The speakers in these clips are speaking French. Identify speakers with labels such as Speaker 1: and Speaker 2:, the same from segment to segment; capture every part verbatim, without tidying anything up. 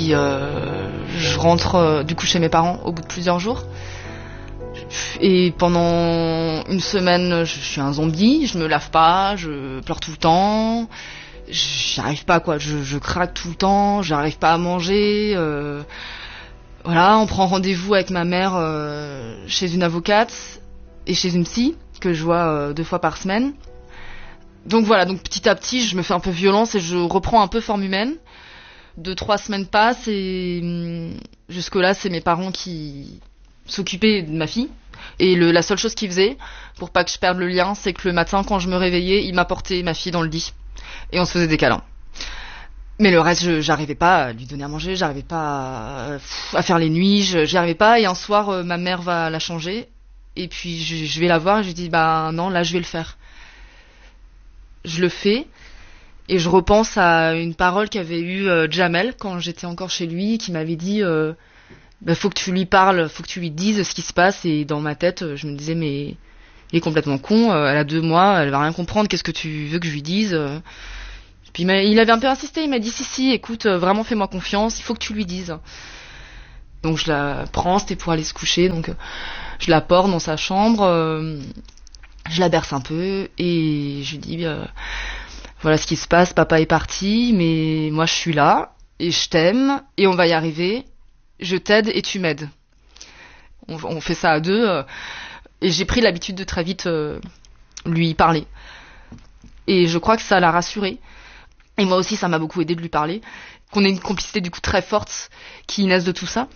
Speaker 1: puis euh, je rentre euh, du coup chez mes parents au bout de plusieurs jours. Et pendant une semaine, je suis un zombie, je me lave pas, je pleure tout le temps, j'arrive pas quoi, je, je craque tout le temps, j'arrive pas à manger. Euh, voilà, on prend rendez-vous avec ma mère euh, chez une avocate et chez une psy que je vois euh, deux fois par semaine. Donc voilà, donc petit à petit, je me fais un peu violence et je reprends un peu forme humaine. Deux, trois semaines passent et hum, jusque-là, c'est mes parents qui s'occupaient de ma fille. Et le, la seule chose qu'ils faisaient, pour pas que je perde le lien, c'est que le matin, quand je me réveillais, ils m'apportaient ma fille dans le lit. Et on se faisait des câlins. Mais le reste, je, j'arrivais pas à lui donner à manger, j'arrivais pas à, à faire les nuits, je, j'y arrivais pas. Et un soir, euh, ma mère va la changer. Et puis, je, je vais la voir et je lui dis, bah non, là, je vais le faire. Je le fais. Et je repense à une parole qu'avait eue euh, Jamel quand j'étais encore chez lui, qui m'avait dit euh, bah, faut que tu lui parles, faut que tu lui dises ce qui se passe. Et dans ma tête, je me disais mais il est complètement con, euh, elle a deux mois, elle va rien comprendre, qu'est-ce que tu veux que je lui dise euh. Puis il avait un peu insisté, il m'a dit si si, écoute, euh, vraiment fais-moi confiance, il faut que tu lui dises. Donc je la prends, c'était pour aller se coucher, donc euh, je la porte dans sa chambre, euh, je la berce un peu et je lui dis euh, voilà ce qui se passe, papa est parti, mais moi je suis là, et je t'aime, et on va y arriver, je t'aide et tu m'aides. On, on fait ça à deux, euh, et j'ai pris l'habitude de très vite euh, lui parler. Et je crois que ça l'a rassuré, et moi aussi ça m'a beaucoup aidé de lui parler, qu'on ait une complicité du coup très forte qui naisse de tout ça.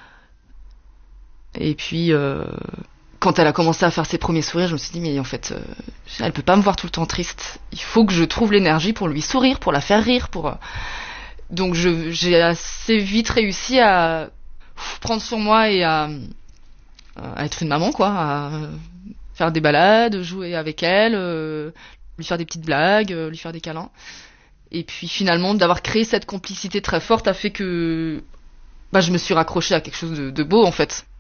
Speaker 1: Et puis... Euh, quand elle a commencé à faire ses premiers sourires, je me suis dit mais en fait, euh, elle peut pas me voir tout le temps triste. Il faut que je trouve l'énergie pour lui sourire, pour la faire rire, pour. Euh... Donc je, j'ai assez vite réussi à prendre sur moi et à, à être une maman quoi, à faire des balades, jouer avec elle, euh, lui faire des petites blagues, euh, lui faire des câlins. Et puis finalement d'avoir créé cette complicité très forte a fait que bah, je me suis raccrochée à quelque chose de, de beau en fait.